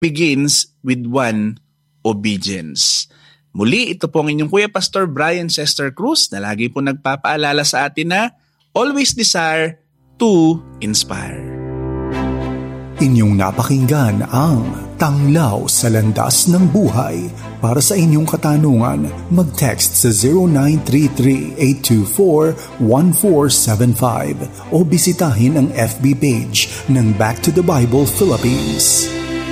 begins with one obedience. Muli, ito po ang inyong Kuya Pastor Brian Chester Cruz na lagi po nagpapaalala sa atin na always desire to inspire. Inyong napakinggan ang Tanglaw sa Landas ng Buhay. Para sa inyong katanungan, mag-text sa 0933-824-1475 o bisitahin ang FB page ng Back to the Bible Philippines.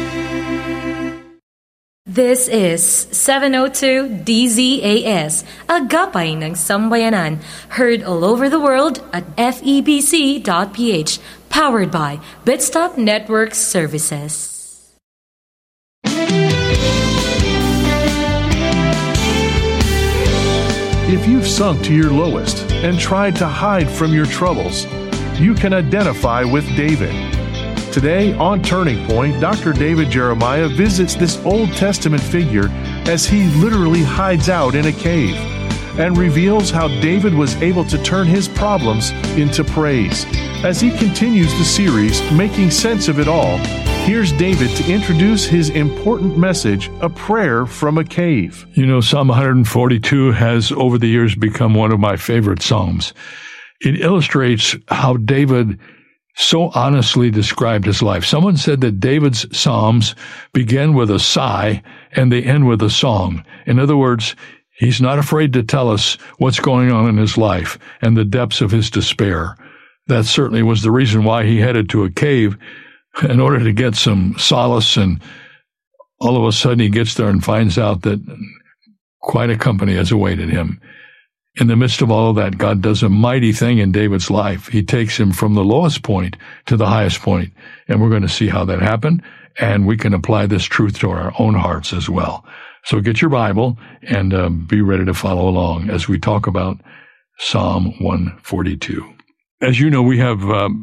This is 702 DZAS, Agapay ng Sambayanan, heard all over the world at febc.ph, powered by Bitstop Network Services. If you've sunk to your lowest and tried to hide from your troubles, you can identify with David. Today on Turning Point, Dr. David Jeremiah visits this Old Testament figure as he literally hides out in a cave and reveals how David was able to turn his problems into praise. As he continues the series, Making Sense of It All, here's David to introduce his important message, A Prayer from a Cave. You know, Psalm 142 has over the years become one of my favorite psalms. It illustrates how David so honestly described his life. Someone said that David's psalms begin with a sigh and they end with a song. In other words, he's not afraid to tell us what's going on in his life and the depths of his despair. That certainly was the reason why he headed to a cave in order to get some solace, and all of a sudden he gets there and finds out that quite a company has awaited him. In the midst of all of that, God does a mighty thing in David's life. He takes him from the lowest point to the highest point, and we're going to see how that happened, and we can apply this truth to our own hearts as well. So get your Bible and be ready to follow along as we talk about Psalm 142. As you know, we have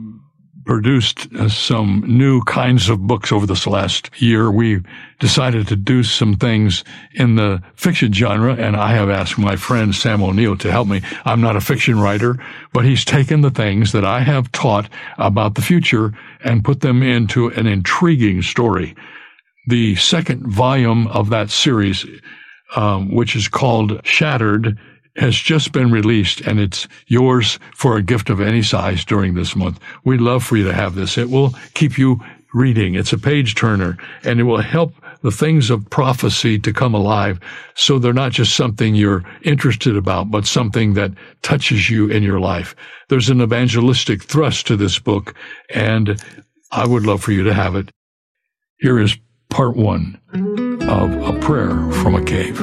produced some new kinds of books over this last year. We decided to do some things in the fiction genre, and I have asked my friend Sam O'Neill to help me. I'm not a fiction writer, but he's taken the things that I have taught about the future and put them into an intriguing story. The second volume of that series, which is called Shattered, has just been released, and it's yours for a gift of any size during this month. We'd love for you to have this. It will keep you reading. It's a page turner, and it will help the things of prophecy to come alive, so they're not just something you're interested about, but something that touches you in your life. There's an evangelistic thrust to this book, and I would love for you to have it. Here is part one of A Prayer from a Cave.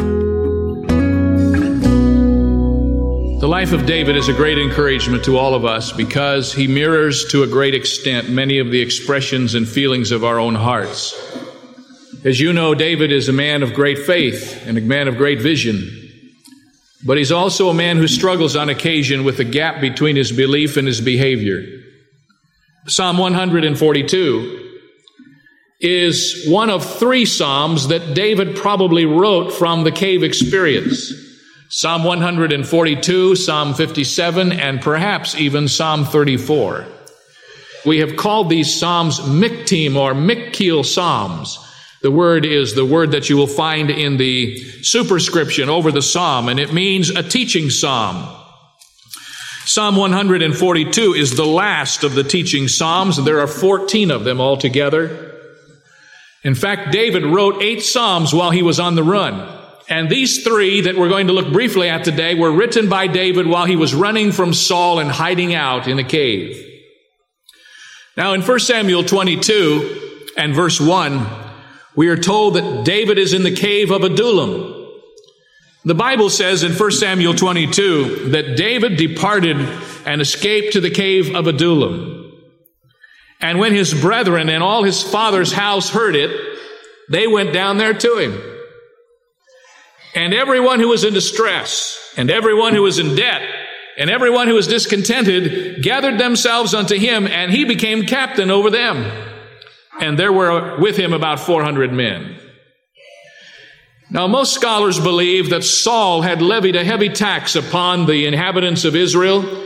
The life of David is a great encouragement to all of us because he mirrors to a great extent many of the expressions and feelings of our own hearts. As you know, David is a man of great faith and a man of great vision, but he's also a man who struggles on occasion with the gap between his belief and his behavior. Psalm 142 is one of three psalms that David probably wrote from the cave experience. Psalm 142, Psalm 57, and perhaps even Psalm 34. We have called these psalms Miktim or Mikkiel psalms. The word is the word that you will find in the superscription over the psalm, and it means a teaching psalm. Psalm 142 is the last of the teaching psalms, and there are 14 of them altogether. In fact, David wrote 8 psalms while he was on the run. And these 3 that we're going to look briefly at today were written by David while he was running from Saul and hiding out in a cave. Now in 1 Samuel 22 and verse 1, we are told that David is in the cave of Adullam. The Bible says in 1 Samuel 22 that David departed and escaped to the cave of Adullam. And when his brethren and all his father's house heard it, they went down there to him. And everyone who was in distress, and everyone who was in debt, and everyone who was discontented gathered themselves unto him, and he became captain over them. And there were with him about 400 men. Now, most scholars believe that Saul had levied a heavy tax upon the inhabitants of Israel,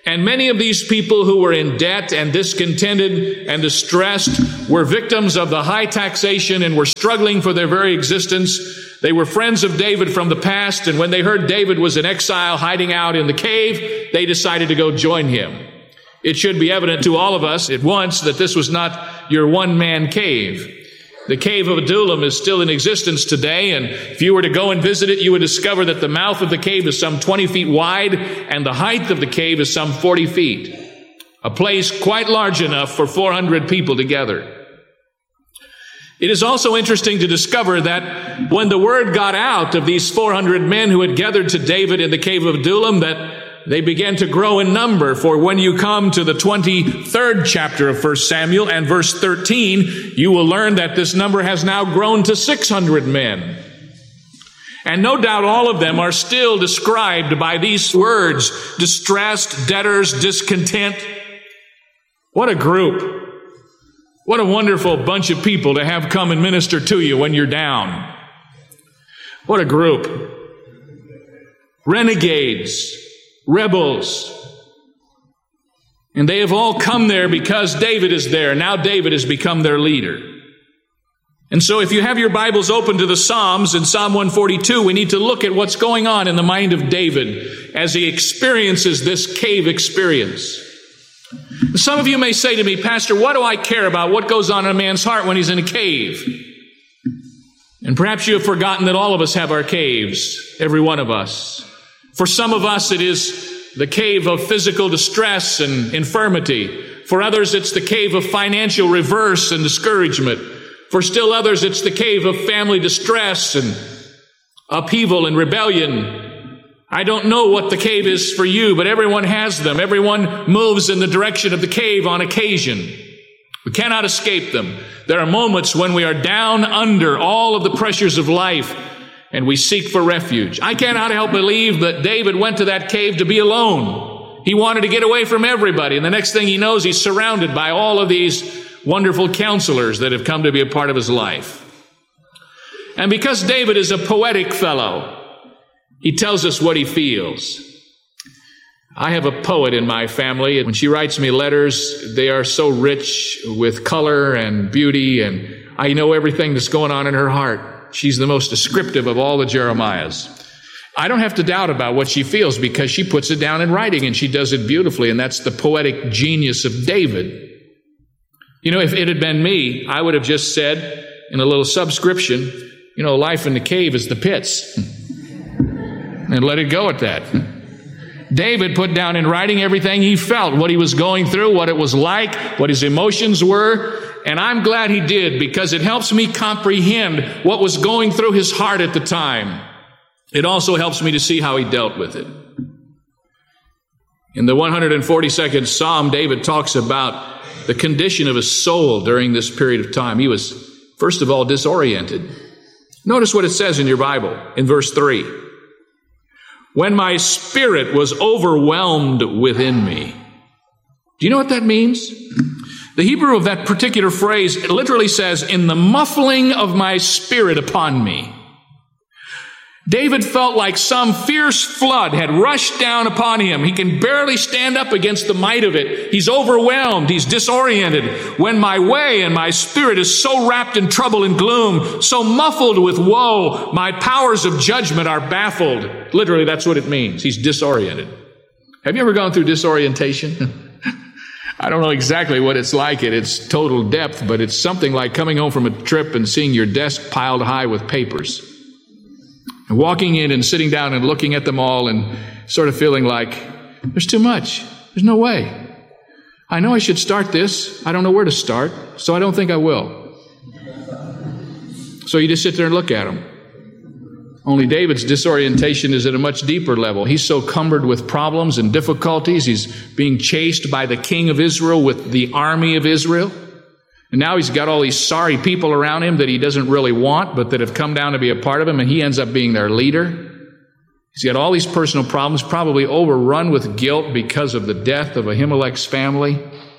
And many of these people who were in debt and discontented and distressed were victims of the high taxation and were struggling for their very existence. They were friends of David from the past, and when they heard David was in exile hiding out in the cave, they decided to go join him. It should be evident to all of us at once that this was not your one-man cave. The cave of Adullam is still in existence today, and if you were to go and visit it, you would discover that the mouth of the cave is some 20 feet wide, and the height of the cave is some 40 feet. A place quite large enough for 400 people together. It is also interesting to discover that when the word got out of these 400 men who had gathered to David in the cave of Adullam, that they began to grow in number. For when you come to the 23rd chapter of 1 Samuel and verse 13, you will learn that this number has now grown to 600 men. And no doubt all of them are still described by these words: distressed, debtors, discontent. What a group. What a wonderful bunch of people to have come and minister to you when you're down. What a group. Renegades, rebels. And they have all come there because David is there. Now David has become their leader. And so if you have your Bibles open to the Psalms, in Psalm 142, we need to look at what's going on in the mind of David as he experiences this cave experience. Some of you may say to me, Pastor, what do I care about what goes on in a man's heart when he's in a cave? And perhaps you have forgotten that all of us have our caves, every one of us. For some of us, it is the cave of physical distress and infirmity. For others, it's the cave of financial reverse and discouragement. For still others, it's the cave of family distress and upheaval and rebellion. I don't know what the cave is for you, but everyone has them. Everyone moves in the direction of the cave on occasion. We cannot escape them. There are moments when we are down under all of the pressures of life, and we seek for refuge. I cannot help believe that David went to that cave to be alone. He wanted to get away from everybody. And the next thing he knows, he's surrounded by all of these wonderful counselors that have come to be a part of his life. And because David is a poetic fellow, he tells us what he feels. I have a poet in my family. When she writes me letters, they are so rich with color and beauty, and I know everything that's going on in her heart. She's the most descriptive of all the Jeremiahs. I don't have to doubt about what she feels because she puts it down in writing and she does it beautifully, and that's the poetic genius of David. You know, if it had been me, I would have just said in a little subscription, life in the cave is the pits, and let it go at that. David put down in writing everything he felt, what he was going through, what it was like, what his emotions were. And I'm glad he did, because it helps me comprehend what was going through his heart at the time. It also helps me to see how he dealt with it. In the 142nd Psalm, David talks about the condition of his soul during this period of time. He was, first of all, disoriented. Notice what it says in your Bible in verse 3. When my spirit was overwhelmed within me. Do you know what that means? The Hebrew of that particular phrase, it literally says, in the muffling of my spirit upon me. David felt like some fierce flood had rushed down upon him. He can barely stand up against the might of it. He's overwhelmed. He's disoriented. When my way and my spirit is so wrapped in trouble and gloom, so muffled with woe, my powers of judgment are baffled. Literally, that's what it means. He's disoriented. Have you ever gone through disorientation? I don't know exactly what it's like at its total depth, but it's something like coming home from a trip and seeing your desk piled high with papers. And walking in and sitting down and looking at them all and sort of feeling like, there's too much. There's no way. I know I should start this. I don't know where to start, so I don't think I will. So you just sit there and look at them. Only David's disorientation is at a much deeper level. He's so cumbered with problems and difficulties. He's being chased by the king of Israel with the army of Israel. And now he's got all these sorry people around him that he doesn't really want, but that have come down to be a part of him, and he ends up being their leader. He's got all these personal problems, probably overrun with guilt because of the death of Ahimelech's family.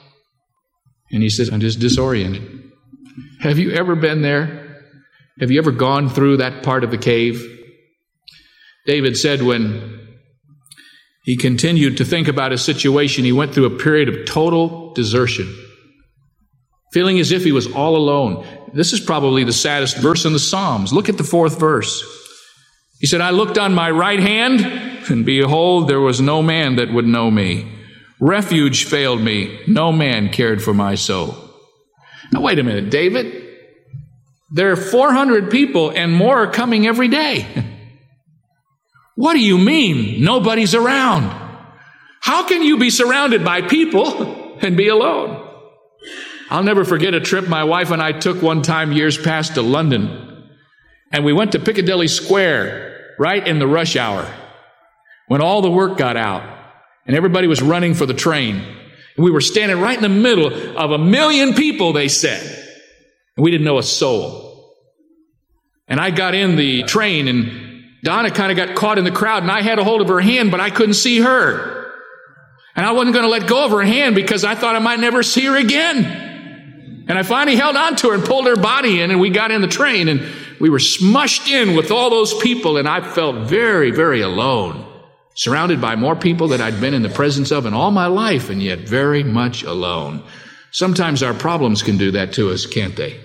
And he says, I'm just disoriented. Have you ever been there? Have you ever gone through that part of the cave? David said when He continued to think about his situation. He went through a period of total desertion, feeling as if he was all alone. This is probably the saddest verse in the Psalms. Look at the 4th verse. He said, I looked on my right hand, and behold, there was no man that would know me. Refuge failed me. No man cared for my soul. Now, wait a minute, David. There are 400 people and more are coming every day. What do you mean nobody's around? How can you be surrounded by people and be alone? I'll never forget a trip my wife and I took one time years past to London. And we went to Piccadilly Square right in the rush hour when all the work got out and everybody was running for the train. And we were standing right in the middle of 1 million people, they said. And we didn't know a soul. And I got in the train, and Donna kind of got caught in the crowd, and I had a hold of her hand, but I couldn't see her. And I wasn't going to let go of her hand because I thought I might never see her again. And I finally held on to her and pulled her body in, and we got in the train, and we were smushed in with all those people, and I felt very, very alone, surrounded by more people that I'd been in the presence of in all my life, and yet very much alone. Sometimes our problems can do that to us, can't they?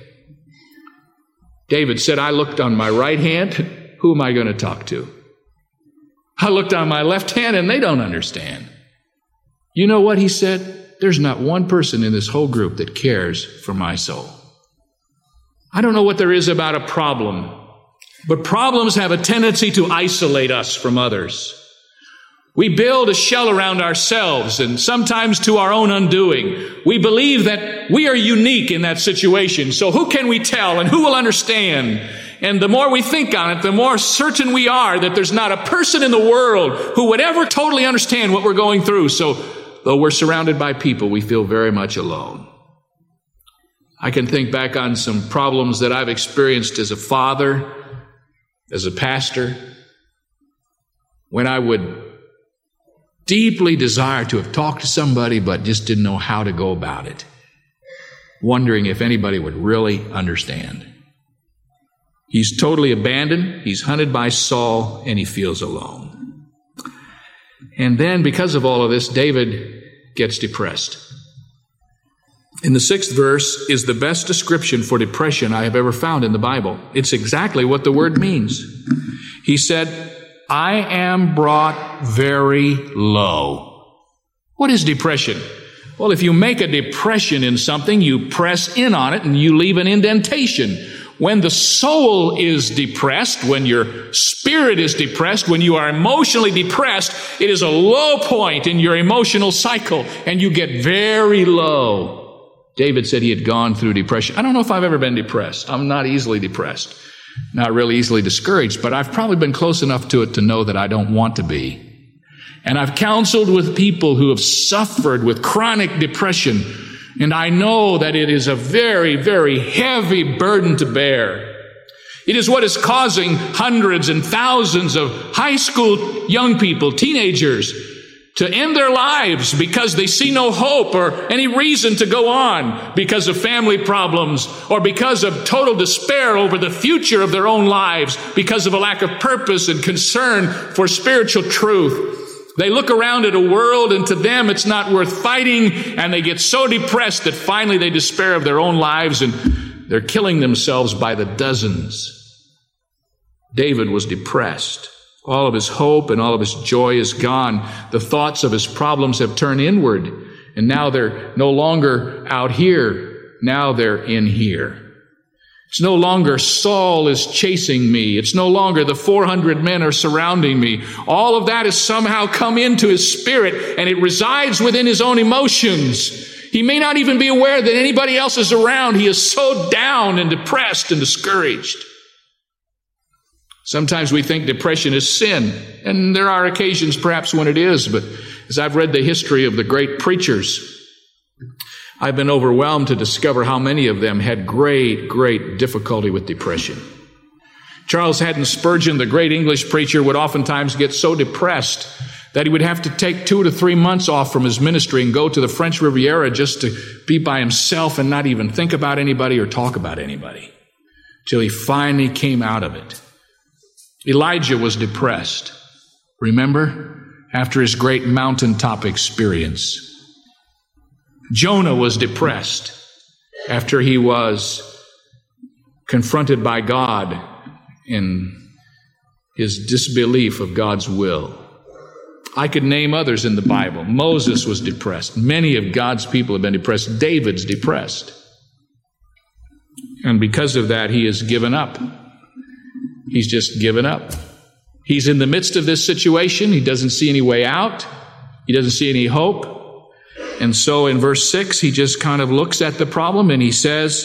David said, I looked on my right hand. Who am I going to talk to? I looked on my left hand, and they don't understand. You know what he said? There's not one person in this whole group that cares for my soul. I don't know what there is about a problem, but problems have a tendency to isolate us from others. We build a shell around ourselves, and sometimes to our own undoing. We believe that we are unique in that situation. So who can we tell and who will understand? And the more we think on it, the more certain we are that there's not a person in the world who would ever totally understand what we're going through. So though we're surrounded by people, we feel very much alone. I can think back on some problems that I've experienced as a father, as a pastor, when I would deeply desire to have talked to somebody but just didn't know how to go about it, wondering if anybody would really understand. He's totally abandoned, he's hunted by Saul, and he feels alone. And then, because of all of this, David gets depressed. In the 6th verse is the best description for depression I have ever found in the Bible. It's exactly what the word means. He said, I am brought very low. What is depression? Well, if you make a depression in something, you press in on it and you leave an indentation. When the soul is depressed, when your spirit is depressed, when you are emotionally depressed, it is a low point in your emotional cycle and you get very low. David said he had gone through depression. I don't know if I've ever been depressed. I'm not easily depressed. Not really easily discouraged, but I've probably been close enough to it to know that I don't want to be. And I've counseled with people who have suffered with chronic depression, and I know that it is a very, very heavy burden to bear. It is what is causing hundreds and thousands of high school young people, teenagers, to end their lives because they see no hope or any reason to go on because of family problems or because of total despair over the future of their own lives, because of a lack of purpose and concern for spiritual truth. They look around at a world and to them it's not worth fighting, and they get so depressed that finally they despair of their own lives and they're killing themselves by the dozens. David was depressed. All of his hope and all of his joy is gone. The thoughts of his problems have turned inward, and now they're no longer out here. Now they're in here. It's no longer Saul is chasing me. It's no longer the 400 men are surrounding me. All of that has somehow come into his spirit, and it resides within his own emotions. He may not even be aware that anybody else is around. He is so down and depressed and discouraged. Sometimes we think depression is sin, and there are occasions perhaps when it is, but as I've read the history of the great preachers, I've been overwhelmed to discover how many of them had great, great difficulty with depression. Charles Haddon Spurgeon, the great English preacher, would oftentimes get so depressed that he would have to take 2 to 3 months off from his ministry and go to the French Riviera just to be by himself and not even think about anybody or talk about anybody, till he finally came out of it. Elijah was depressed, remember? after his great mountaintop experience. Jonah was depressed after he was confronted by God in his disbelief of God's will. I could name others in the Bible. Moses was depressed. Many of God's people have been depressed. David's depressed. And because of that, he has given up. He's just given up. He's in the midst of this situation. He doesn't see any way out. He doesn't see any hope. And so in verse 6, he just kind of looks at the problem and he says,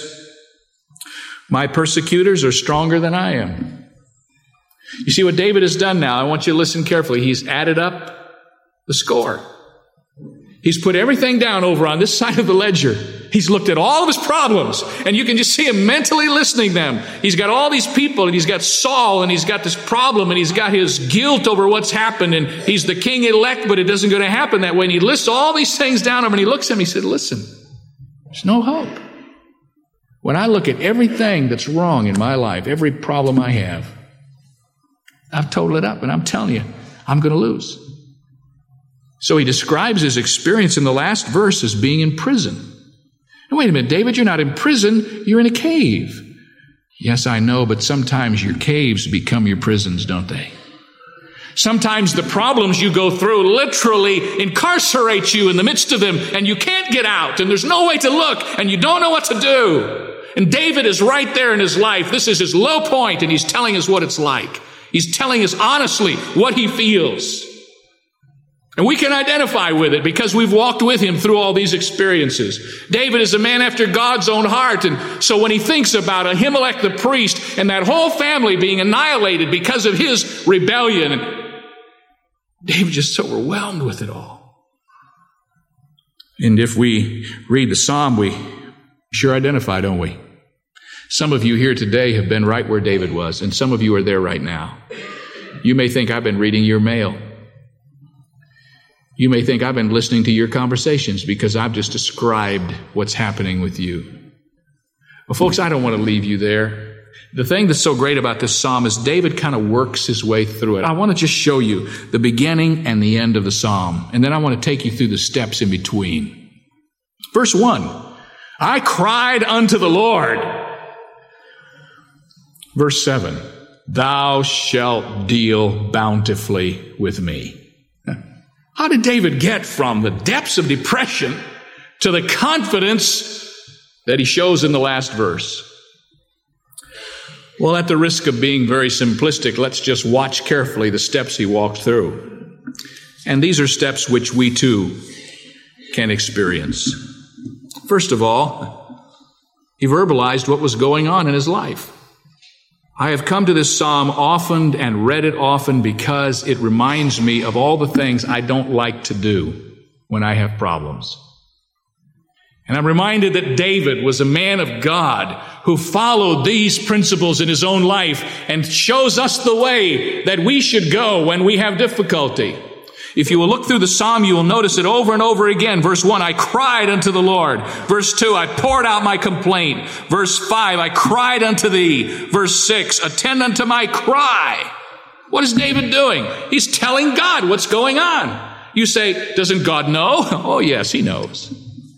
my persecutors are stronger than I am. You see what David has done now? I want you to listen carefully. He's added up the score. He's put everything down over on this side of the ledger. He's looked at all of his problems, and you can just see him mentally listing them. He's got all these people, and he's got Saul, and he's got this problem, and he's got his guilt over what's happened, and he's the king elect, but it isn't going to happen that way. And he lists all these things down, and he looks at him, he said, listen, there's no hope. When I look at everything that's wrong in my life, every problem I have, I've totaled it up, and I'm telling you, I'm going to lose. So he describes his experience in the last verse as being in prison. Now, wait a minute, David, you're not in prison, you're in a cave. Yes, I know, but sometimes your caves become your prisons, don't they? Sometimes the problems you go through literally incarcerate you in the midst of them, and you can't get out, and there's no way to look, and you don't know what to do. And David is right there in his life. This is his low point, and he's telling us what it's like. He's telling us honestly what he feels. And we can identify with it because we've walked with him through all these experiences. David is a man after God's own heart. And so when he thinks about Ahimelech the priest and that whole family being annihilated because of his rebellion, David's just so overwhelmed with it all. And if we read the psalm, we sure identify, don't we? Some of you here today have been right where David was, and some of you are there right now. You may think I've been reading your mail. You may think I've been listening to your conversations because I've just described what's happening with you. Well, folks, I don't want to leave you there. The thing that's so great about this psalm is David kind of works his way through it. I want to just show you the beginning and the end of the psalm, and then I want to take you through the steps in between. Verse 1, I cried unto the Lord. Verse 7, thou shalt deal bountifully with me. How did David get from the depths of depression to the confidence that he shows in the last verse? Well, at the risk of being very simplistic, let's just watch carefully the steps he walked through. And these are steps which we too can experience. First of all, he verbalized what was going on in his life. I have come to this psalm often and read it often because it reminds me of all the things I don't like to do when I have problems. And I'm reminded that David was a man of God who followed these principles in his own life and shows us the way that we should go when we have difficulty. If you will look through the psalm, you will notice it over and over again. Verse 1, I cried unto the Lord. Verse 2, I poured out my complaint. Verse 5, I cried unto thee. Verse 6, attend unto my cry. What is David doing? He's telling God what's going on. You say, doesn't God know? Oh, yes, he knows.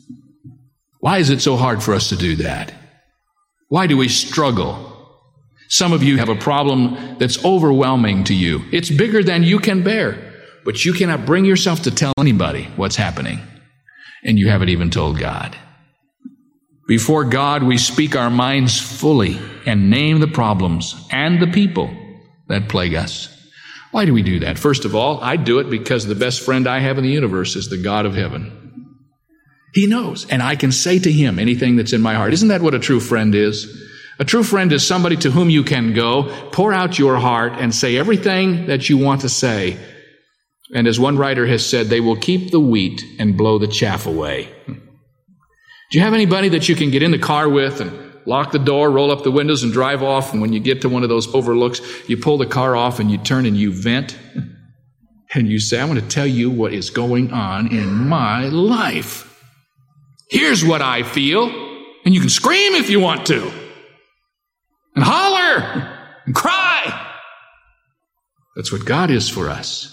Why is it so hard for us to do that? Why do we struggle? Some of you have a problem that's overwhelming to you. It's bigger than you can bear. But you cannot bring yourself to tell anybody what's happening. And you haven't even told God. Before God, we speak our minds fully and name the problems and the people that plague us. Why do we do that? First of all, I do it because the best friend I have in the universe is the God of heaven. He knows, and I can say to him anything that's in my heart. Isn't that what a true friend is? A true friend is somebody to whom you can go, pour out your heart, and say everything that you want to say. And as one writer has said, they will keep the wheat and blow the chaff away. Do you have anybody that you can get in the car with and lock the door, roll up the windows, and drive off? And when you get to one of those overlooks, you pull the car off and you turn and you vent. And you say, I want to tell you what is going on in my life. Here's what I feel. And you can scream if you want to. And holler. And cry. That's what God is for us.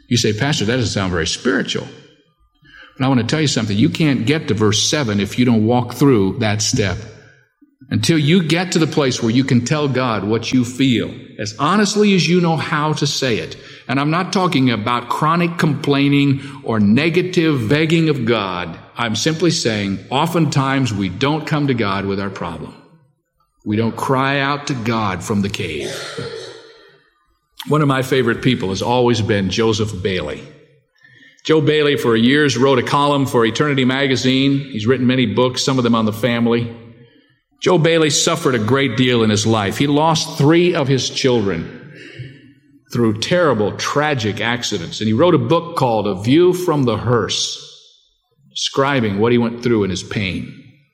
You say, Pastor, that doesn't sound very spiritual. But I want to tell you something. You can't get to verse 7 if you don't walk through that step. Until you get to the place where you can tell God what you feel, as honestly as you know how to say it. And I'm not talking about chronic complaining or negative begging of God. I'm simply saying, oftentimes we don't come to God with our problem. We don't cry out to God from the cave. One of my favorite people has always been Joseph Bailey. Joe Bailey, for years, wrote a column for Eternity Magazine. He's written many books, some of them on the family. Joe Bailey suffered a great deal in his life. He lost 3 of his children through terrible, tragic accidents. And he wrote a book called A View from the Hearse, describing what he went through in his pain.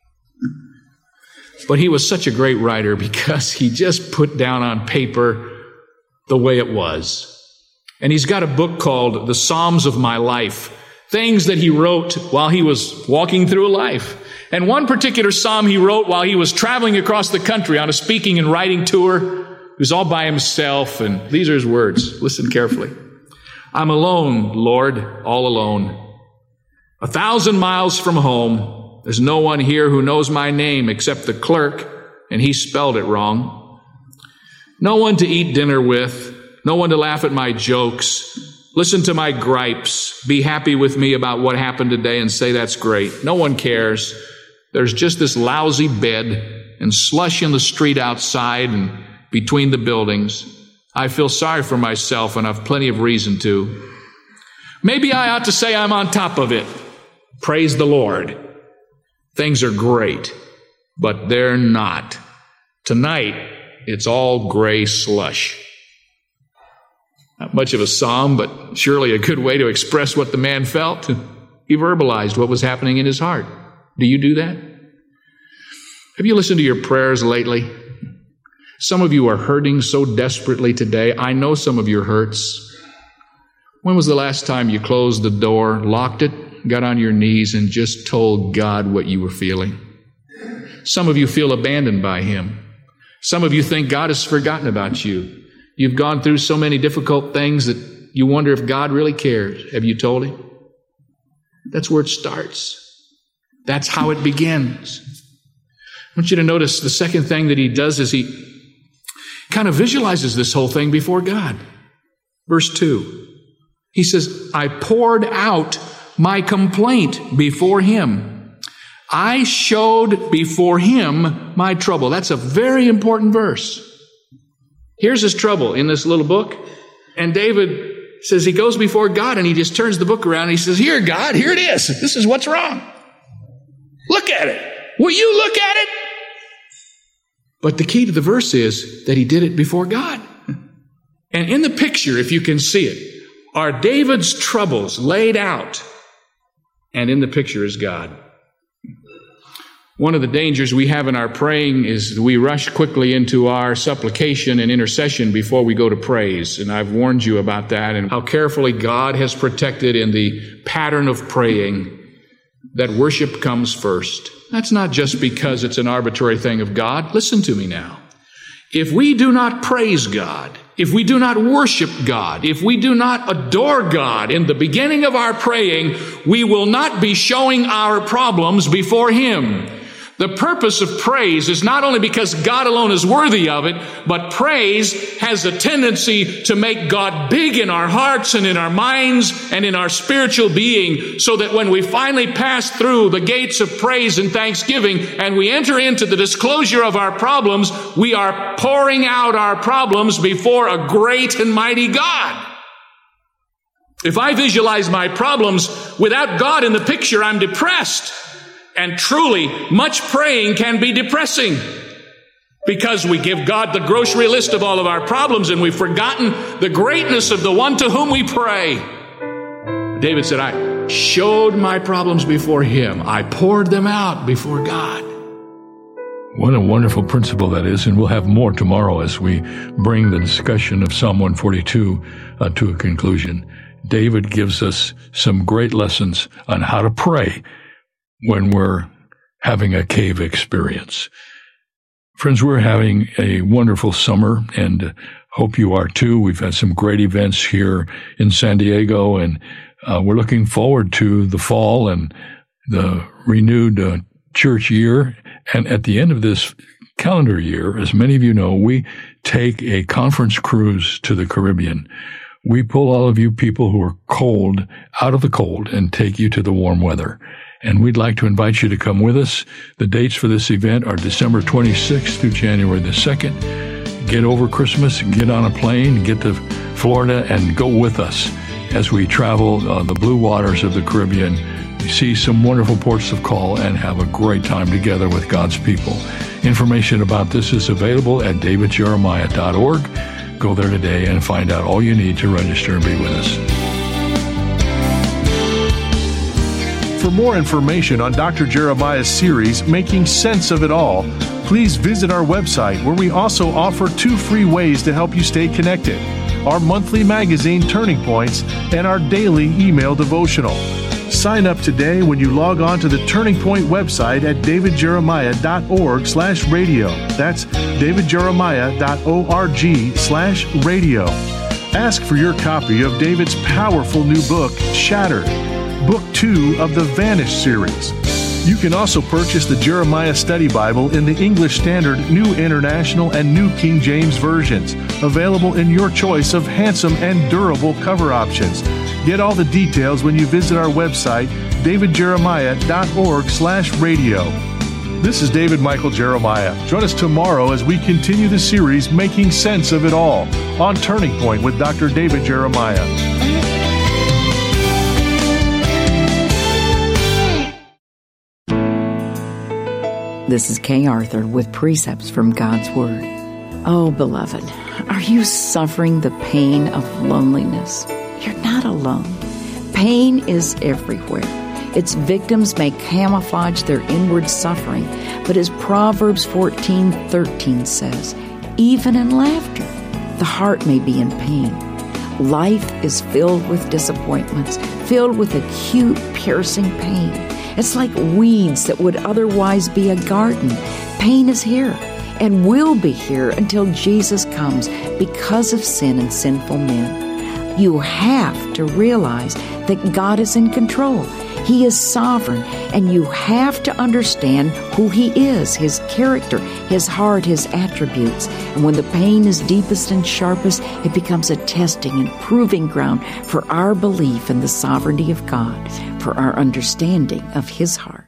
But he was such a great writer because he just put down on paper the way it was. And he's got a book called The Psalms of My Life, things that he wrote while he was walking through life. And one particular psalm he wrote while he was traveling across the country on a speaking and writing tour. He was all by himself, and these are his words. Listen carefully. I'm alone, Lord, all alone. 1,000 miles from home. There's no one here who knows my name except the clerk, and he spelled it wrong. No one to eat dinner with. No one to laugh at my jokes. Listen to my gripes. Be happy with me about what happened today and say that's great. No one cares. There's just this lousy bed and slush in the street outside and between the buildings. I feel sorry for myself, and I've plenty of reason to. Maybe I ought to say I'm on top of it. Praise the Lord. Things are great, but they're not. Tonight, it's all gray slush. Not much of a psalm, but surely a good way to express what the man felt. He verbalized what was happening in his heart. Do you do that? Have you listened to your prayers lately? Some of you are hurting so desperately today. I know some of your hurts. When was the last time you closed the door, locked it, got on your knees, and just told God what you were feeling? Some of you feel abandoned by Him. Some of you think God has forgotten about you. You've gone through so many difficult things that you wonder if God really cares. Have you told Him? That's where it starts. That's how it begins. I want you to notice the second thing that he does is he kind of visualizes this whole thing before God. Verse 2. He says, I poured out my complaint before Him. I showed before Him my trouble. That's a very important verse. Here's his trouble in this little book. And David says he goes before God and he just turns the book around and he says, here, God, here it is. This is what's wrong. Look at it. Will you look at it? But the key to the verse is that he did it before God. And in the picture, if you can see it, are David's troubles laid out. And in the picture is God. One of the dangers we have in our praying is we rush quickly into our supplication and intercession before we go to praise. And I've warned you about that and how carefully God has protected in the pattern of praying that worship comes first. That's not just because it's an arbitrary thing of God. Listen to me now. If we do not praise God, if we do not worship God, if we do not adore God in the beginning of our praying, we will not be showing our problems before Him. The purpose of praise is not only because God alone is worthy of it, but praise has a tendency to make God big in our hearts and in our minds and in our spiritual being, so that when we finally pass through the gates of praise and thanksgiving and we enter into the disclosure of our problems, we are pouring out our problems before a great and mighty God. If I visualize my problems without God in the picture, I'm depressed. And truly, much praying can be depressing because we give God the grocery list of all of our problems and we've forgotten the greatness of the one to whom we pray. David said, I showed my problems before Him. I poured them out before God. What a wonderful principle that is, and we'll have more tomorrow as we bring the discussion of Psalm 142 to a conclusion. David gives us some great lessons on how to pray when we're having a cave experience. Friends, we're having a wonderful summer, and Hope you are too. We've had some great events here in San Diego, and we're looking forward to the fall and the renewed church year. And at the end of this calendar year, as many of you know, we take a conference cruise to the Caribbean. We pull all of you people who are cold out of the cold and take you to the warm weather. And we'd like to invite you to come with us. The dates for this event are December 26th through January the 2nd. Get over Christmas, get on a plane, get to Florida, and go with us as we travel the blue waters of the Caribbean, see some wonderful ports of call, and have a great time together with God's people. Information about this is available at davidjeremiah.org. Go there today and find out all you need to register and be with us. For more information on Dr. Jeremiah's series, Making Sense of It All, please visit our website, where we also offer 2 free ways to help you stay connected: our monthly magazine, Turning Points, and our daily email devotional. Sign up today when you log on to the Turning Point website at davidjeremiah.org/radio. That's davidjeremiah.org/radio. Ask for your copy of David's powerful new book, Shattered, Book 2 of the Vanish series. You can also purchase the Jeremiah Study Bible in the English Standard, New International, and New King James versions, available in your choice of handsome and durable cover options. Get all the details when you visit our website, davidjeremiah.org/radio. This is David Michael Jeremiah. Join us tomorrow as we continue the series, Making Sense of It All, on Turning Point with Dr. David Jeremiah. This is Kay Arthur with Precepts from God's Word. Oh, beloved, are you suffering the pain of loneliness? You're not alone. Pain is everywhere. Its victims may camouflage their inward suffering, but as Proverbs 14:13 says, even in laughter, the heart may be in pain. Life is filled with disappointments, filled with acute, piercing pain. It's like weeds that would otherwise be a garden. Pain is here and will be here until Jesus comes because of sin and sinful men. You have to realize that God is in control. He is sovereign, and you have to understand who He is, His character, His heart, His attributes. And when the pain is deepest and sharpest, it becomes a testing and proving ground for our belief in the sovereignty of God, for our understanding of His heart.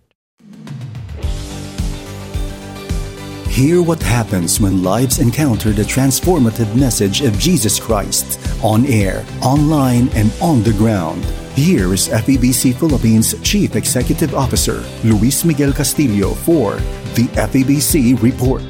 Hear what happens when lives encounter the transformative message of Jesus Christ, on air, online, and on the ground. Here is FEBC Philippines Chief Executive Officer Luis Miguel Castillo for the FEBC Report.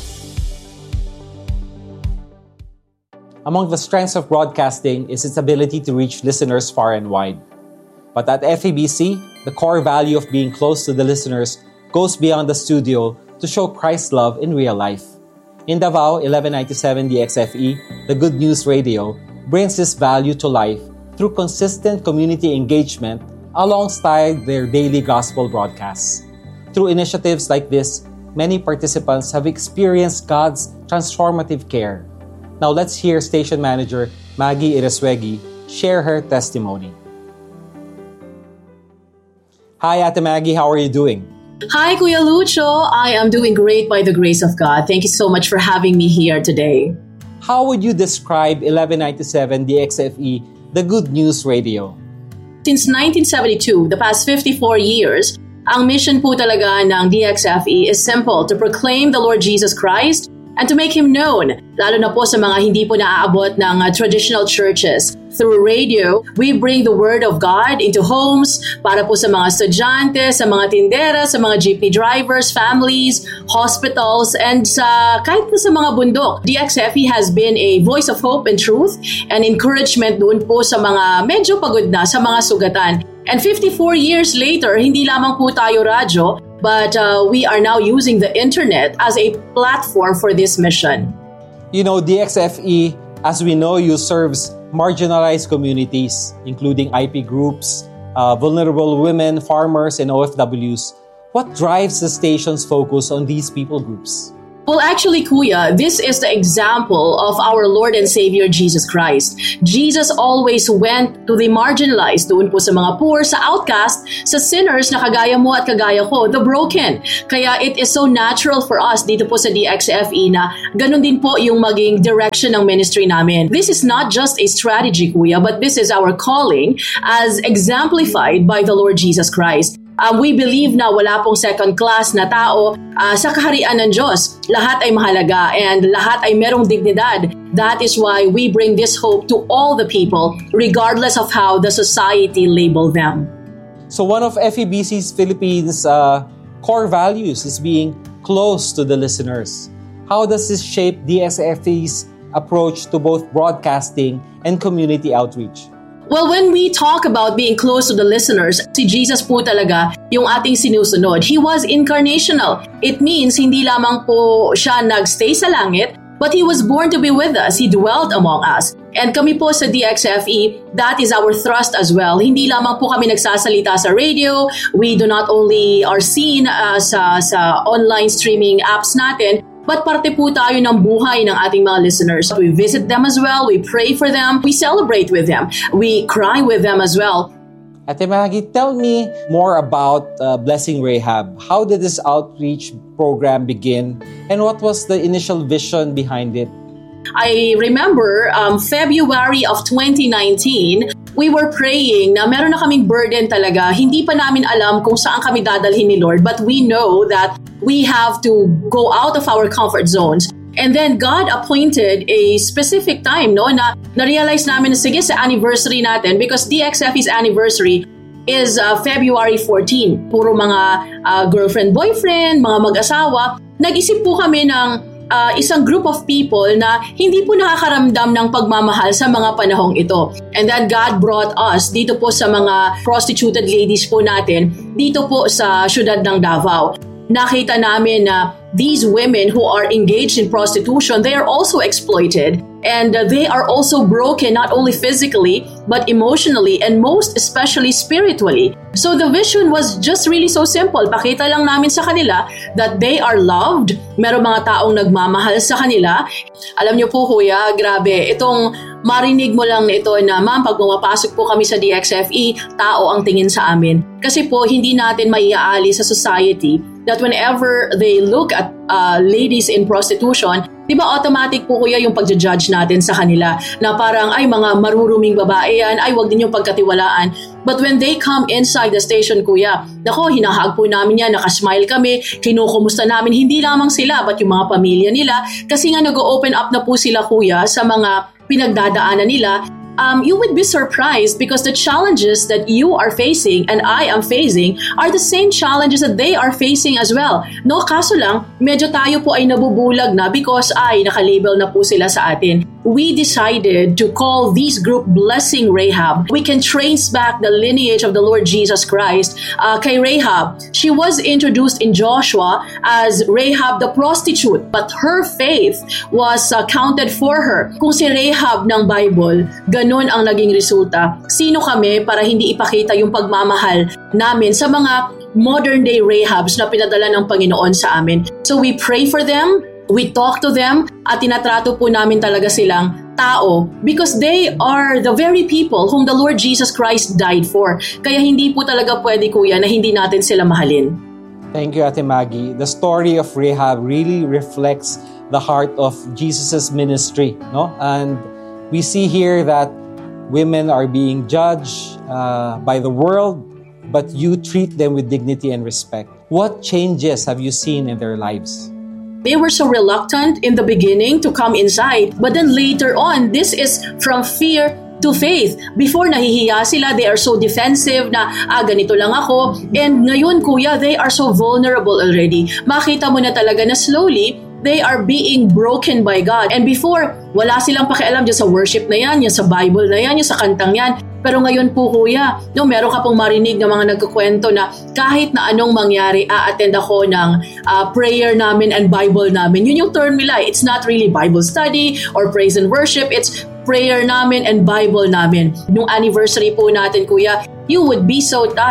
Among the strengths of broadcasting is its ability to reach listeners far and wide. But at FEBC, the core value of being close to the listeners goes beyond the studio to show Christ's love in real life. In Davao, 1197 DXFE, the Good News Radio, brings this value to life through consistent community engagement alongside their daily gospel broadcasts. Through initiatives like this, many participants have experienced God's transformative care. Now let's hear Station Manager Maggie Iriswegi share her testimony. Hi, Ate Maggie, how are you doing? Hi, Kuya Lucho. I am doing great by the grace of God. Thank you so much for having me here today. How would you describe 1197 DXFE, the Good News Radio? Since 1972, the past 54 years, ang mission po talaga ng DXFE is simple: to proclaim the Lord Jesus Christ and to make Him known, lalo na po sa mga hindi po naaabot ng traditional churches. Through radio, we bring the Word of God into homes para po sa mga estudyante, sa mga tindera, sa mga jeepney drivers, families, hospitals, and kahit po sa mga bundok. DXFE has been a voice of hope and truth and encouragement doon po sa mga medyo pagod na, sa mga sugatan. And 54 years later, hindi lamang po tayo radyo, but we are now using the internet as a platform for this mission. You know, DXFE, as we know, you serves marginalized communities, including IP groups, vulnerable women, farmers, and OFWs. What drives the station's focus on these people groups? Well, actually, Kuya, this is the example of our Lord and Savior Jesus Christ. Jesus always went to the marginalized, doon po sa mga poor, sa outcast, sa sinners na kagaya mo at kagaya ko, the broken. Kaya it is so natural for us dito po sa DXFE na ganun din po yung maging direction ng ministry namin. This is not just a strategy, Kuya, but this is our calling as exemplified by the Lord Jesus Christ. We believe na wala pong second class na tao sa kaharian ng Diyos. Lahat ay mahalaga and lahat ay merong dignidad. That is why we bring this hope to all the people regardless of how the society label them. So one of FEBC's Philippines' core values is being close to the listeners. How does this shape DXFE's approach to both broadcasting and community outreach? Well, when we talk about being close to the listeners, si Jesus po talaga yung ating sinusunod. He was incarnational. It means hindi lamang po siya nagstay sa langit, but He was born to be with us. He dwelt among us. And kami po sa DXFE, that is our thrust as well. Hindi lamang po kami nagsasalita sa radio. We do not only are seen sa online streaming apps natin, but parte po tayo ng buhay ng ating mga listeners. We visit them as well. We pray for them. We celebrate with them. We cry with them as well. Ate Maggie, tell me more about Blessing Rahab. How did this outreach program begin? And what was the initial vision behind it? I remember February of 2019, we were praying na meron na kaming burden talaga. Hindi pa namin alam kung saan kami dadalhin ni Lord, but we know that we have to go out of our comfort zones. And then God appointed a specific time, no, na na-realize namin na sige sa anniversary natin, because DXFE's anniversary is February 14. Puro mga girlfriend, boyfriend, mga mag-asawa. Nag-isip po kami ng isang group of people na hindi po nakakaramdam ng pagmamahal sa mga panahong ito. And then God brought us dito po sa mga prostituted ladies po natin, dito po sa syudad ng Davao. Nakita namin na these women who are engaged in prostitution, they are also exploited and they are also broken not only physically but emotionally and most especially spiritually. So the vision was just really so simple. Pakita lang namin sa kanila that they are loved. Merong mga taong nagmamahal sa kanila. Alam niyo po Kuya, grabe, itong marinig mo lang ito na ma'am, pag pumapasok po kami sa DXFE, tao ang tingin sa amin. Kasi po hindi natin maiaali sa society that whenever they look at ladies in prostitution, di ba automatic po Kuya yung pagja-judge natin sa kanila na parang ay mga maruruming babae yan, ay wag din yung pagkatiwalaan. But when they come inside the station Kuya, nako, hinahag po namin yan, nakasmile kami, kinukumusta namin, hindi lamang sila but yung mga pamilya nila kasi nga nag-open up na po sila Kuya sa mga pinagdadaanan nila. You would be surprised because the challenges that you are facing and I am facing are the same challenges that they are facing as well. No, kaso lang, medyo tayo po ay nabubulag na because nakalabel na po sila sa atin. We decided to call this group Blessing Rahab. We can trace back the lineage of the Lord Jesus Christ kay Rahab. She was introduced in Joshua as Rahab the prostitute, but her faith was counted for her. Kung si Rahab ng Bible, ganon ang naging resulta. Sino kami para hindi ipakita yung pagmamahal namin sa mga modern day Rahabs na pinadala ng Panginoon sa amin? So we pray for them, we talk to them, at tinatrato po namin talaga silang tao because they are the very people whom the Lord Jesus Christ died for. Kaya hindi po talaga pwede Kuya na hindi natin sila mahalin. Thank you Ate Maggie. The story of Rahab really reflects the heart of Jesus' ministry, no? And we see here that women are being judged by the world, but you treat them with dignity and respect. What changes have you seen in their lives? They were so reluctant in the beginning to come inside, but then later on, this is from fear to faith. Before nahihiya sila, they are so defensive na ganito lang ako. And ngayon Kuya, they are so vulnerable already. Makita mo na talaga na slowly, they are being broken by God. And before, wala silang pakialam dyan sa worship na yan sa Bible na yan sa kantang yan. Pero ngayon po Kuya, meron ka pong marinig ng mga nagkukwento na kahit na anong mangyari, a-attend ako ng prayer namin and Bible namin. Yun yung term nila. It's not really Bible study or praise and worship. It's prayer namin and Bible namin. Nung anniversary po natin Kuya, you would be so touched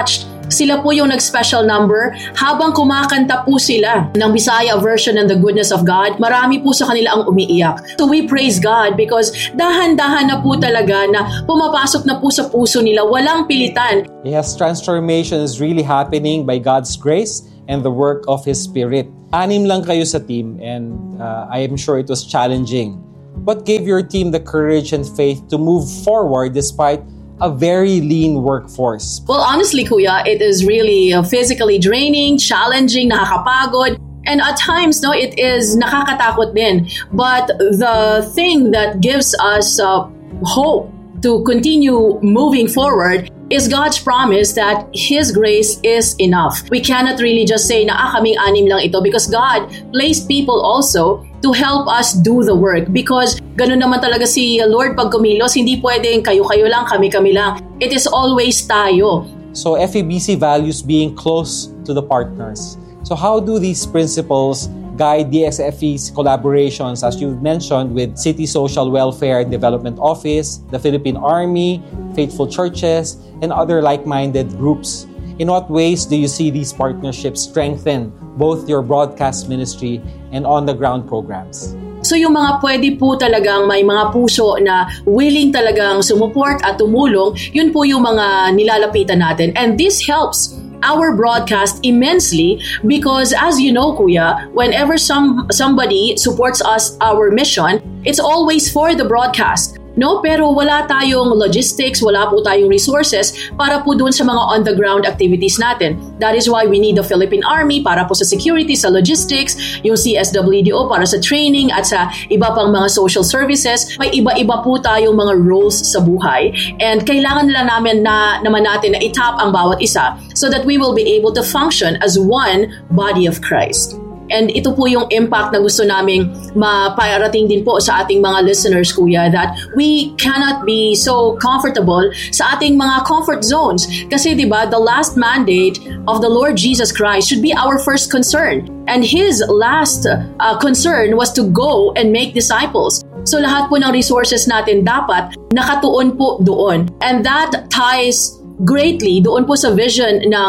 Sila po yung nag-special number. Habang kumakanta po sila ng Bisaya version ng The Goodness of God, marami po sa kanila ang umiiyak. So we praise God because dahan-dahan na po talaga na pumapasok na po sa puso nila, walang pilitan. Yes, transformation is really happening by God's grace and the work of His Spirit. 6 lang kayo sa team and I am sure it was challenging. What gave your team the courage and faith to move forward despite a very lean workforce? Well, honestly, Kuya, it is really physically draining, challenging, nakakapagod. And at times, no, it is nakakatakot din. But the thing that gives us hope to continue moving forward is God's promise that His grace is enough. We cannot really just say na kaming 6 lang ito because God placed people also to help us do the work because ganun naman talaga si Lord pag kumilos, hindi pwedeng kayo-kayo lang, kami-kami lang. It is always tayo. So FEBC values being close to the partners. So how do these principles guide DXFE's collaborations, as you've mentioned, with City Social Welfare and Development Office, the Philippine Army, Faithful Churches, and other like-minded groups? In what ways do you see these partnerships strengthen both your broadcast ministry and on-the-ground programs? So yung mga pwede po talagang may mga puso na willing talagang sumuport at tumulong, yun po yung mga nilalapitan natin. And this helps our broadcast immensely because as you know, Kuya, whenever somebody supports us, our mission, it's always for the broadcast. No, pero wala tayong logistics, wala po tayong resources para po doon sa mga on-the-ground activities natin. That is why we need the Philippine Army para po sa security, sa logistics, yung CSWDO para sa training at sa iba pang mga social services. May iba-iba po tayong mga roles sa buhay and kailangan nila naman natin na itap ang bawat isa so that we will be able to function as one body of Christ. And ito po yung impact na gusto naming maparating din po sa ating mga listeners, Kuya, that we cannot be so comfortable sa ating mga comfort zones. Kasi diba, the last mandate of the Lord Jesus Christ should be our first concern. And His last concern was to go and make disciples. So lahat po ng resources natin dapat nakatuon po doon. And that ties greatly doon po sa vision ng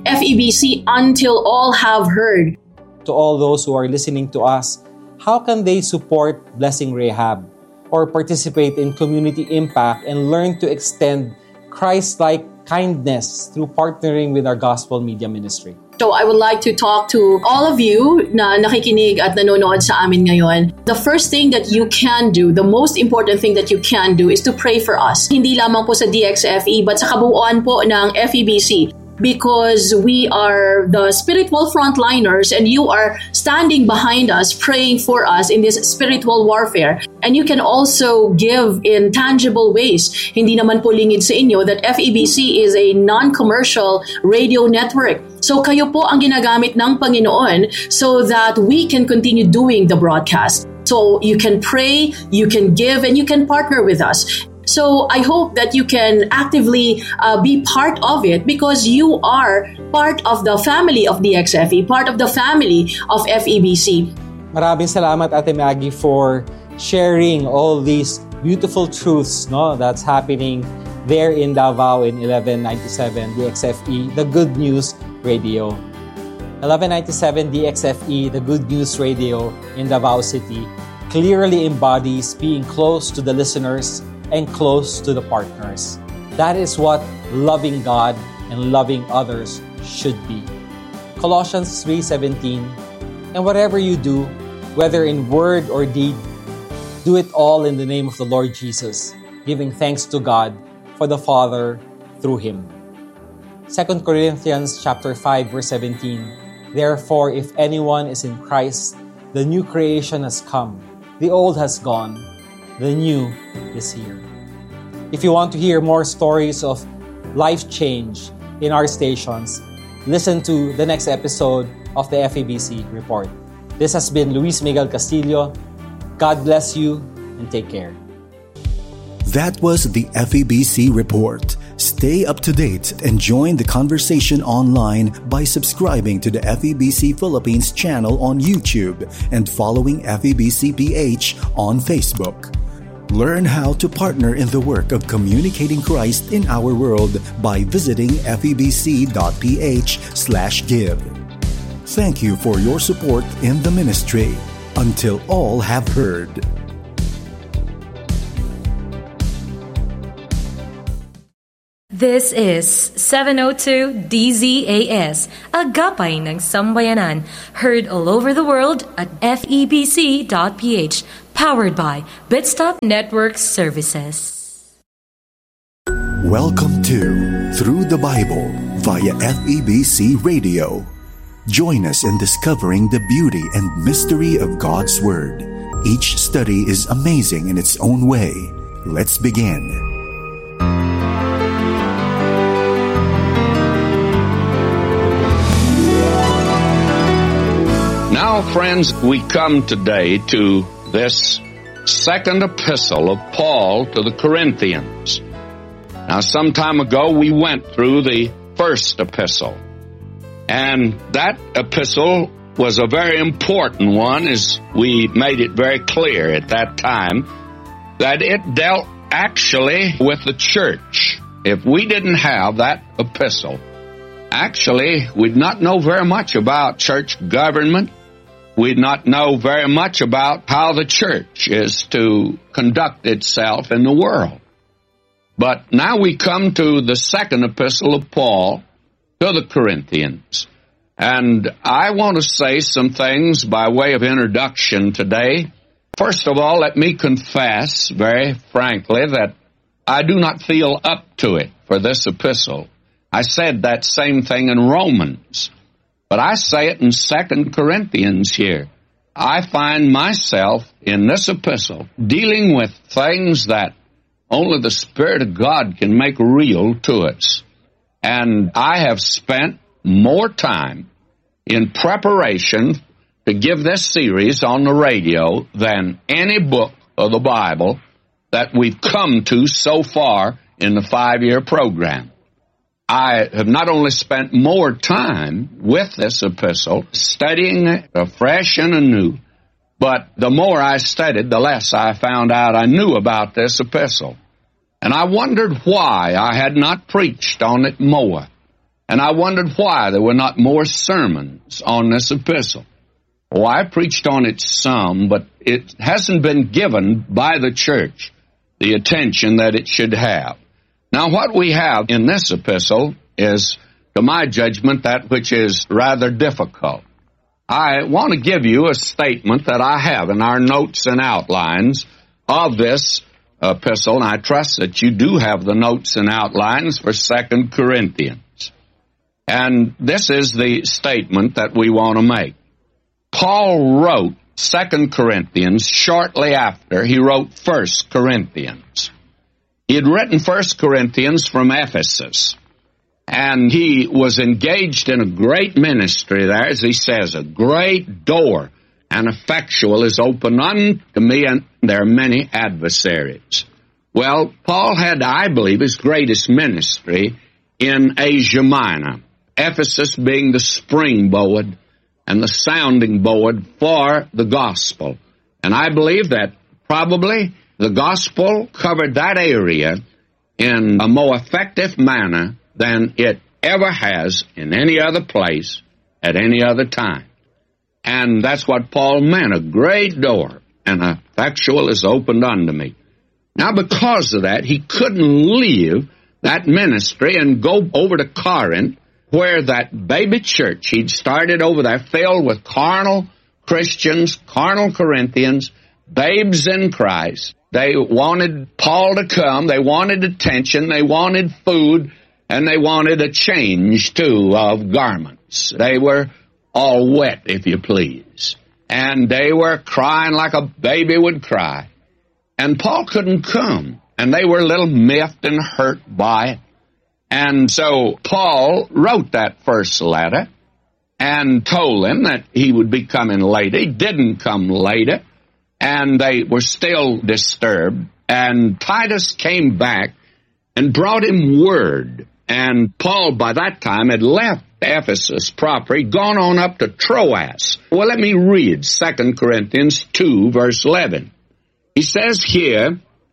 FEBC until all have heard. To all those who are listening to us, how can they support Blessing Rahab or participate in community impact and learn to extend Christ-like kindness through partnering with our gospel media ministry? So I would like to talk to all of you na nakikinig at nanonood sa amin ngayon. The first thing that you can do, the most important thing that you can do is to pray for us. Hindi lamang po sa DXFE but sa kabuuan po ng FEBC. Because we are the spiritual frontliners and you are standing behind us, praying for us in this spiritual warfare. And you can also give in tangible ways. Hindi naman po lingid sa inyo that FEBC is a non-commercial radio network. So kayo po ang ginagamit ng Panginoon so that we can continue doing the broadcast. So you can pray, you can give, and you can partner with us. So I hope that you can actively be part of it because you are part of the family of DXFE, part of the family of FEBC. Maraming salamat, Ate Maggie, for sharing all these beautiful truths that's happening there in Davao in 1197 DXFE, the Good News Radio. 1197 DXFE, the Good News Radio in Davao City, clearly embodies being close to the listeners and close to the partners. That is what loving God and loving others should be. Colossians 3:17, and whatever you do, whether in word or deed, do it all in the name of the Lord Jesus, giving thanks to God for the Father through Him. 2 Corinthians chapter 5, verse 17, therefore, if anyone is in Christ, the new creation has come, the old has gone, the new is here. If you want to hear more stories of life change in our stations, listen to the next episode of the FEBC Report. This has been Luis Miguel Castillo. God bless you and take care. That was the FEBC Report. Stay up to date and join the conversation online by subscribing to the FEBC Philippines channel on YouTube and following FEBC PH on Facebook. Learn how to partner in the work of communicating Christ in our world by visiting febc.ph/give. Thank you for your support in the ministry. Until all have heard. This is 702 DZAS, Agapay ng Sambayanan, heard all over the world at febc.ph, powered by Bitstop Network Services. Welcome to Through the Bible via FEBC Radio. Join us in discovering the beauty and mystery of God's Word. Each study is amazing in its own way. Let's begin. Now, friends, we come today to this second epistle of Paul to the Corinthians. Now, some time ago, we went through the first epistle. And that epistle was a very important one, as we made it very clear at that time, that it dealt actually with the church. If we didn't have that epistle, actually, we'd not know very much about church government. We'd not know very much about how the church is to conduct itself in the world. But now we come to the second epistle of Paul to the Corinthians. And I want to say some things by way of introduction today. First of all, let me confess very frankly that I do not feel up to it for this epistle. I said that same thing in Romans. But I say it in 2 Corinthians here. I find myself in this epistle dealing with things that only the Spirit of God can make real to us. And I have spent more time in preparation to give this series on the radio than any book of the Bible that we've come to so far in the 5-year program. I have not only spent more time with this epistle, studying it afresh and anew, but the more I studied, the less I found out I knew about this epistle. And I wondered why I had not preached on it more. And I wondered why there were not more sermons on this epistle. Oh, I preached on it some, but it hasn't been given by the church the attention that it should have. Now, what we have in this epistle is, to my judgment, that which is rather difficult. I want to give you a statement that I have in our notes and outlines of this epistle, and I trust that you do have the notes and outlines for 2 Corinthians. And this is the statement that we want to make. Paul wrote 2 Corinthians shortly after he wrote 1 Corinthians. He had written 1 Corinthians from Ephesus, and he was engaged in a great ministry there, as he says, a great door and effectual is open unto me, and there are many adversaries. Well, Paul had, I believe, his greatest ministry in Asia Minor, Ephesus being the springboard and the sounding board for the gospel. And I believe that probably the gospel covered that area in a more effective manner than it ever has in any other place at any other time. And that's what Paul meant, a great door and effectual is opened unto me. Now, because of that, he couldn't leave that ministry and go over to Corinth, where that baby church he'd started over there filled with carnal Christians, carnal Corinthians, babes in Christ. They wanted Paul to come, they wanted attention, they wanted food, and they wanted a change, too, of garments. They were all wet, if you please. And they were crying like a baby would cry. And Paul couldn't come, and they were a little miffed and hurt by it. And so Paul wrote that first letter and told them that he would be coming later. He didn't come later, and they were still disturbed. And Titus came back and brought him word. And Paul, by that time, had left Ephesus proper. He'd gone on up to Troas. Well, let me read 2 Corinthians 2, verse 11. He says here,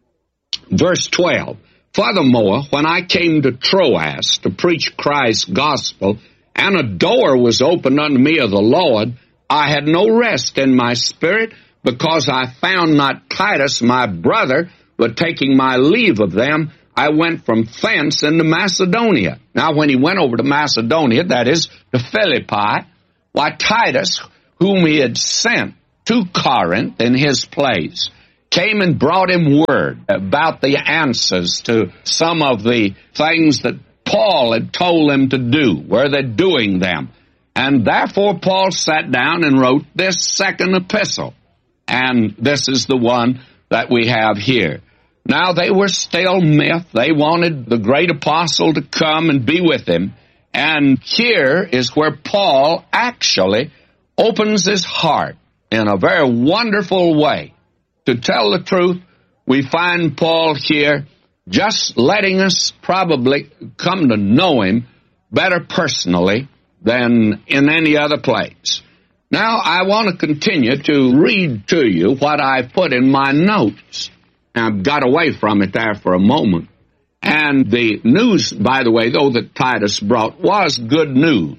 Verse 12, Furthermore, when I came to Troas to preach Christ's gospel, and a door was opened unto me of the Lord, I had no rest in my spirit, because I found not Titus my brother, but taking my leave of them, I went from thence into Macedonia. Now, when he went over to Macedonia, that is, to Philippi, why Titus, whom he had sent to Corinth in his place, came and brought him word about the answers to some of the things that Paul had told them to do. Were they doing them? And therefore Paul sat down and wrote this second epistle. And this is the one that we have here. Now, they were still miffed. They wanted the great apostle to come and be with him. And here is where Paul actually opens his heart in a very wonderful way. To tell the truth, we find Paul here just letting us probably come to know him better personally than in any other place. Now, I want to continue to read to you what I put in my notes. I got away from it there for a moment. And the news, by the way, though, that Titus brought was good news.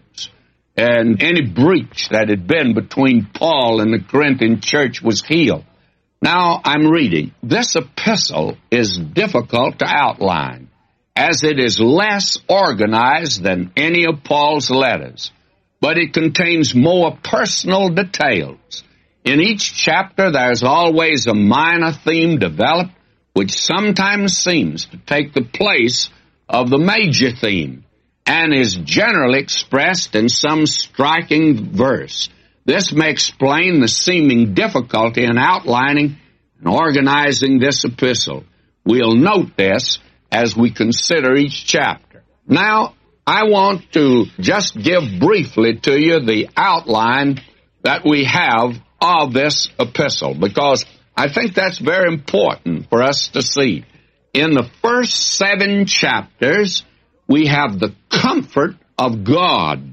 And any breach that had been between Paul and the Corinthian church was healed. Now, I'm reading. This epistle is difficult to outline, as it is less organized than any of Paul's letters, but it contains more personal details. In each chapter, there's always a minor theme developed, which sometimes seems to take the place of the major theme, and is generally expressed in some striking verse. This may explain the seeming difficulty in outlining and organizing this epistle. We'll note this as we consider each chapter. Now, I want to just give briefly to you the outline that we have of this epistle, because I think that's very important for us to see. In the first 7 chapters, we have the comfort of God.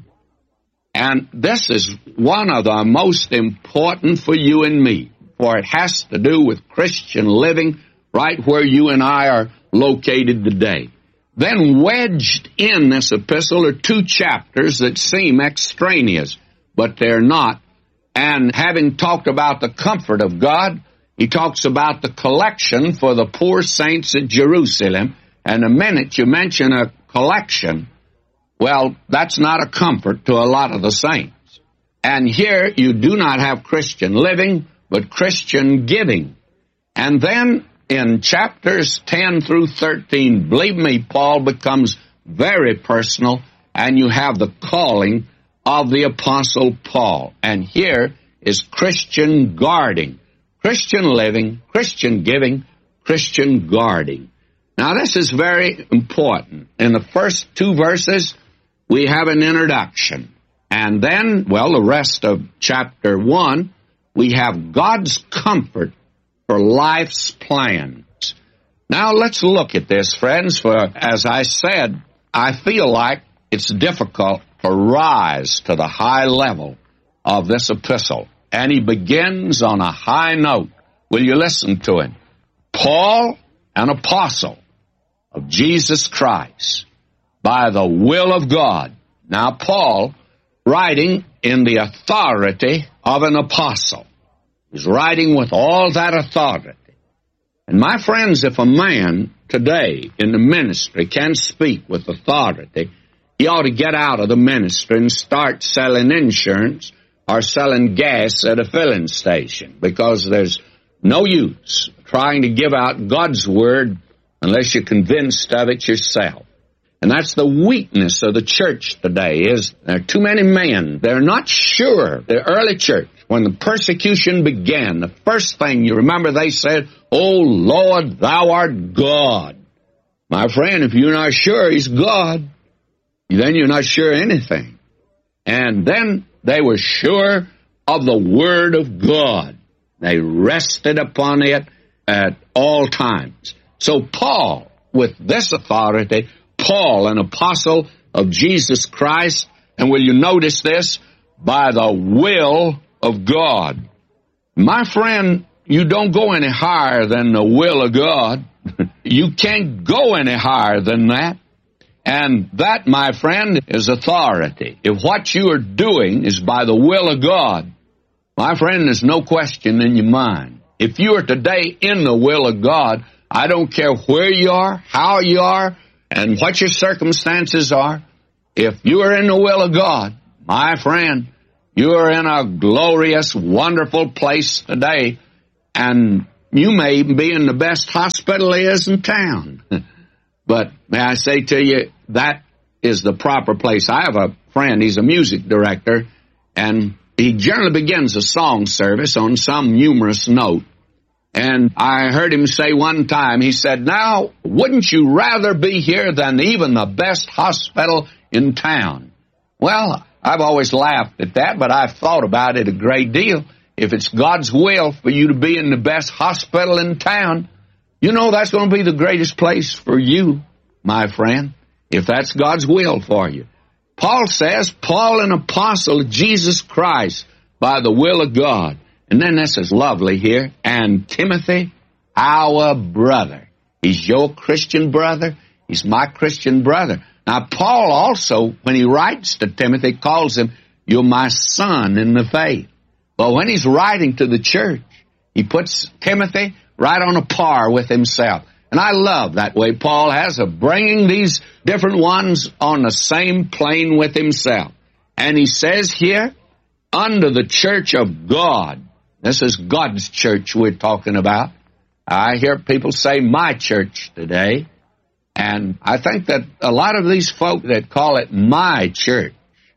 And this is one of the most important for you and me, for it has to do with Christian living right where you and I are located today. Then wedged in this epistle are 2 chapters that seem extraneous, but they're not. And having talked about the comfort of God, he talks about the collection for the poor saints at Jerusalem. And the minute you mention a collection, well, that's not a comfort to a lot of the saints. And here you do not have Christian living, but Christian giving. And then in chapters 10 through 13, believe me, Paul becomes very personal, and you have the calling of the Apostle Paul. And here is Christian guarding, Christian living, Christian giving, Christian guarding. Now, this is very important. In the first 2 verses, we have an introduction. And then, well, the rest of chapter 1, we have God's comfort for life's plans. Now, let's look at this, friends, for as I said, I feel like it's difficult to rise to the high level of this epistle. And he begins on a high note. Will you listen to him? Paul, an apostle of Jesus Christ, by the will of God. Now, Paul, writing in the authority of an apostle. He's writing with all that authority. And my friends, if a man today in the ministry can speak with authority, he ought to get out of the ministry and start selling insurance or selling gas at a filling station, because there's no use trying to give out God's word unless you're convinced of it yourself. And that's the weakness of the church today, is there are too many men. They're not sure. The early church, when the persecution began, the first thing you remember they said, "Oh Lord, thou art God." My friend, if you're not sure he's God, then you're not sure anything. And then they were sure of the Word of God. They rested upon it at all times. So Paul, with this authority, Paul, an apostle of Jesus Christ, and will you notice this? By the will of God. My friend, you don't go any higher than the will of God. You can't go any higher than that. And that, my friend, is authority. If what you are doing is by the will of God, my friend, there's no question in your mind. If you are today in the will of God, I don't care where you are, how you are, and what your circumstances are. If you are in the will of God, my friend, you are in a glorious, wonderful place today, and you may be in the best hospital there is in town. But may I say to you, that is the proper place. I have a friend, he's a music director, and he generally begins a song service on some humorous note. And I heard him say one time, he said, now, wouldn't you rather be here than even the best hospital in town? Well, I've always laughed at that, but I've thought about it a great deal. If it's God's will for you to be in the best hospital in town, you know that's going to be the greatest place for you, my friend, if that's God's will for you. Paul says, Paul, an apostle of Jesus Christ, by the will of God. And then this is lovely here. And Timothy, our brother. He's your Christian brother. He's my Christian brother. Now, Paul also, when he writes to Timothy, calls him, you're my son in the faith. But when he's writing to the church, he puts Timothy right on a par with himself. And I love that way Paul has of bringing these different ones on the same plane with himself. And he says here, under the church of God. This is God's church we're talking about. I hear people say my church today. And I think that a lot of these folk that call it my church,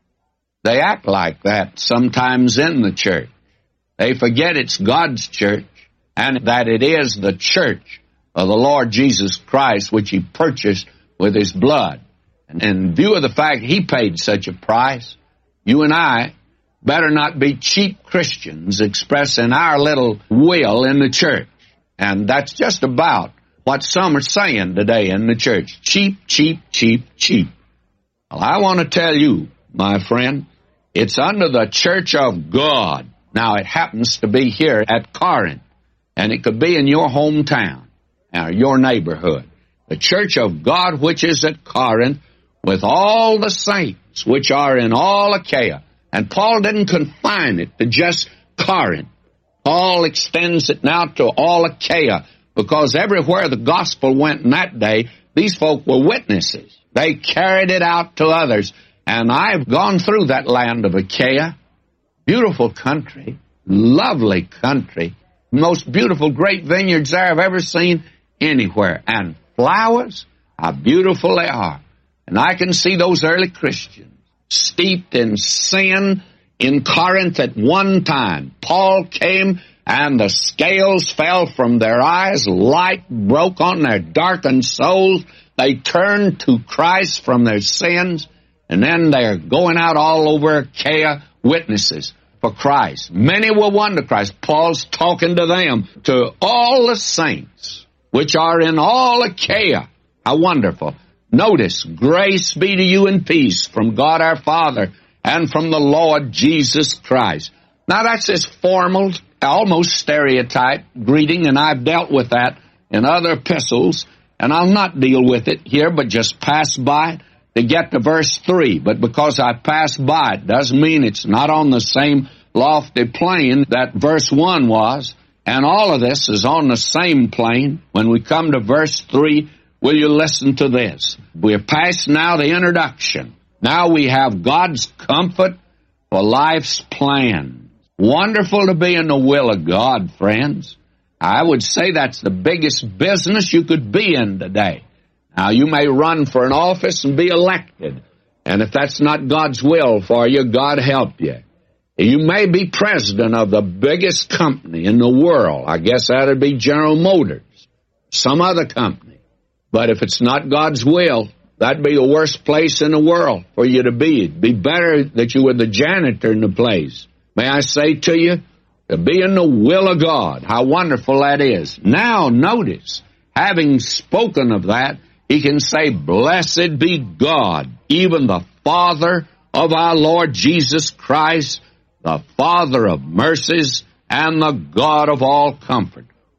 they act like that sometimes in the church. They forget it's God's church and that it is the church of the Lord Jesus Christ, which he purchased with his blood. And in view of the fact he paid such a price, you and I better not be cheap Christians expressing our little will in the church. And that's just about what some are saying today in the church. Cheap, cheap, cheap, cheap. Well, I want to tell you, my friend, it's under the church of God. Now, it happens to be here at Corinth, and it could be in your hometown or your neighborhood. The church of God, which is at Corinth, with all the saints which are in all Achaia. And Paul didn't confine it to just Corinth. Paul extends it now to all Achaia, because everywhere the gospel went in that day, these folk were witnesses. They carried it out to others. And I've gone through that land of Achaia. Beautiful country, lovely country, most beautiful great vineyards there I've ever seen anywhere. And flowers, how beautiful they are. And I can see those early Christians steeped in sin in Corinth at one time. Paul came and the scales fell from their eyes, light broke on their darkened souls. They turned to Christ from their sins, and then they're going out all over Achaia, witnesses for Christ. Many will won to Christ. Paul's talking to them, to all the saints which are in all Achaia. How wonderful. Notice, grace be to you and peace from God our Father and from the Lord Jesus Christ. Now that's this formal, almost stereotype greeting, and I've dealt with that in other epistles, and I'll not deal with it here, but just pass by it to get to verse 3. But because I passed by it doesn't mean it's not on the same lofty plane that verse 1 was, and all of this is on the same plane. When we come to verse 3, will you listen to this? We're past now the introduction. Now we have God's comfort for life's plan. Wonderful to be in the will of God, friends. I would say that's the biggest business you could be in today. Now, you may run for an office and be elected, and if that's not God's will for you, God help you. You may be president of the biggest company in the world. I guess that would be General Motors, some other company. But if it's not God's will, that'd be the worst place in the world for you to be. It'd be better that you were the janitor in the place. May I say to you, to be in the will of God, how wonderful that is. Now, notice, having spoken of that, he can say, blessed be God, even the Father of our Lord Jesus Christ, the Father of mercies, and the God of all comfort,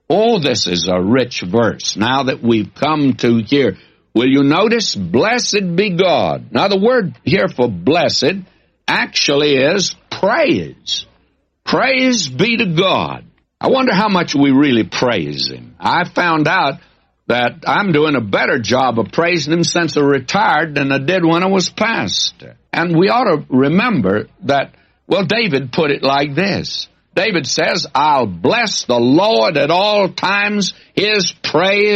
Oh, this is a rich verse. Now that we've come to here, will you notice, blessed be God? Now the word here for blessed actually is praise. Praise be to God. I wonder how much we really praise Him. I found out that I'm doing a better job of praising Him since I retired than I did when I was pastor. And we ought to remember that, well, David put it like this. David says, I'll bless the Lord at all times. His praise